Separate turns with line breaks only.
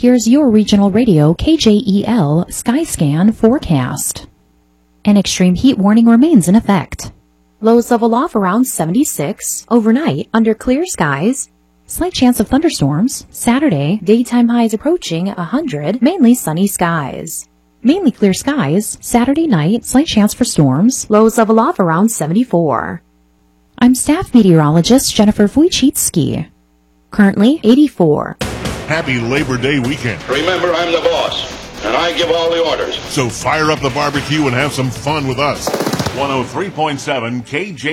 Here's your regional radio KJEL Skyscan forecast. An extreme heat warning remains in effect. Lows level off around 76. Overnight, under clear skies. Slight chance of thunderstorms. Saturday, daytime highs approaching 100. Mainly sunny skies. Mainly clear skies. Saturday night, slight chance for storms. Lows level off around 74. I'm staff meteorologist Jennifer Wojcicki. Currently 84.
Happy Labor Day weekend.
Remember, I'm the boss, and I give all the orders.
So fire up the barbecue and have some fun with us. 103.7 KJ.